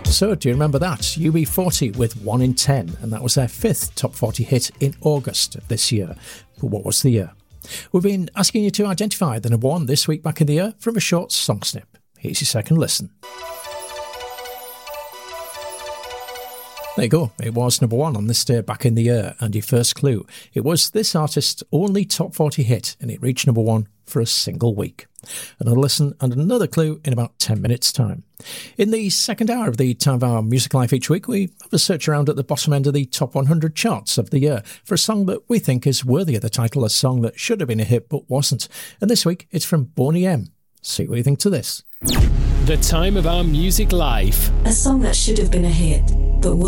So, do you remember that? UB40 with 1 in 10, and that was their 5th top 40 hit in August of this year. But what was the year? We've been asking you to identify the number 1 this week back in the year from a short song snip. Here's your second listen. There you go, it was number 1 on this day back in the year, and your first clue. It was this artist's only top 40 hit, and it reached number 1 for a single week. Another listen and another clue in about 10 minutes' time. In the second hour of the Time of Our Music Life each week, we have a search around at the bottom end of the top 100 charts of the year for a song that we think is worthy of the title, a song that should have been a hit but wasn't. And this week, it's from Boney M. See what you think to this. The Time of Our Music Life. A song that should have been a hit but wasn't.